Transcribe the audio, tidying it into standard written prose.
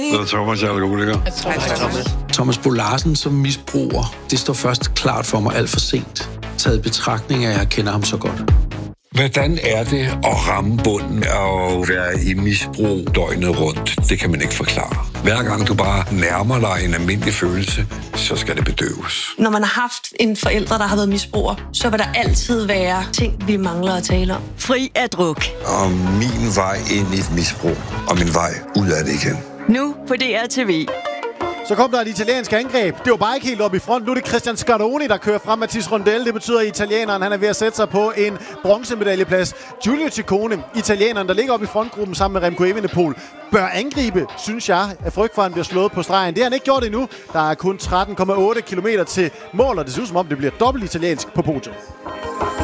hedder Thomas, jeg er alkoholiker. Thomas Bo Larsen som misbruger, det står først klart for mig alt for sent. Taget i betragtning af, at jeg kender ham så godt. Hvordan er det at ramme bunden og være i misbrug døgnet rundt? Det kan man ikke forklare. Hver gang du bare nærmer dig en almindelig følelse, så skal det bedøves. Når man har haft en forælder, der har været misbruger, så vil der altid være ting, vi mangler at tale om. Fri af druk. Og min vej ind i et misbrug, og min vej ud af det igen. Nu på DRTV. Så kom der et italiensk angreb. Det var bare ikke helt op i front. Nu er det Christian Scaroni, der kører frem. Mathis Rondell. Det betyder, at italieneren han er ved at sætte sig på en bronzemedaljeplads. Giulio Ciccone, italieneren, der ligger op i frontgruppen sammen med Remco Evenepoel, bør angribe, synes jeg, af frygt for, at han bliver slået på stregen. Det har han ikke gjort endnu. Der er kun 13,8 km til mål, og det ser ud som om, det bliver dobbelt italiensk på podium.